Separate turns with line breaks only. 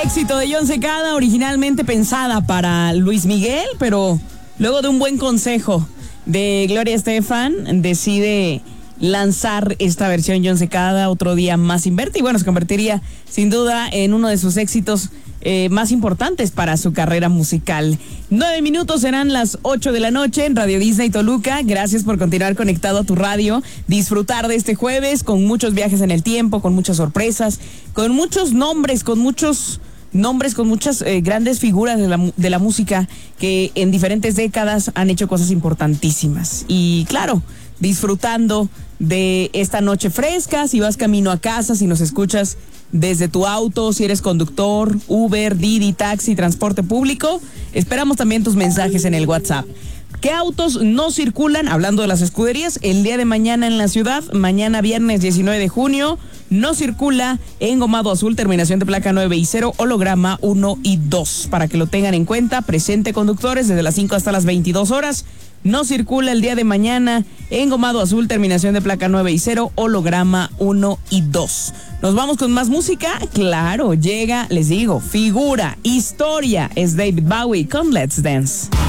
Éxito de Jon Secada, originalmente pensada para Luis Miguel, pero luego de un buen consejo de Gloria Estefan, decide lanzar esta versión Jon Secada, Otro Día Más Sin Verte, y bueno, se convertiría sin duda en uno de sus éxitos más importantes para su carrera musical. 9 minutos, serán las 8 de la noche en Radio Disney Toluca. Gracias por continuar conectado a tu radio, disfrutar de este jueves con muchos viajes en el tiempo, con muchas sorpresas, con muchos nombres, con muchas grandes figuras de la música que en diferentes décadas han hecho cosas importantísimas. Y claro, disfrutando de esta noche fresca, si vas camino a casa, si nos escuchas desde tu auto, si eres conductor, Uber, Didi, taxi, transporte público, esperamos también tus mensajes en el WhatsApp. ¿Qué autos no circulan? Hablando de las escuderías, el día de mañana en la ciudad, mañana viernes 19 de junio, no circula Engomado Azul, terminación de placa 9 y 0, holograma 1 y 2. Para que lo tengan en cuenta, presente conductores desde las 5 hasta las 22 horas. No circula el día de mañana Engomado Azul, terminación de placa 9 y 0, holograma 1 y 2. Nos vamos con más música. Claro, llega, les digo, figura, historia, es David Bowie con Let's Dance.